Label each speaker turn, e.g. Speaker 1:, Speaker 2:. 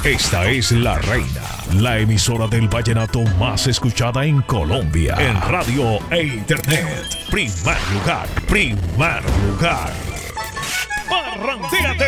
Speaker 1: Esta es La Reina, la emisora del vallenato más escuchada en Colombia. En radio e internet. Primer lugar. Primer lugar. Barranquilla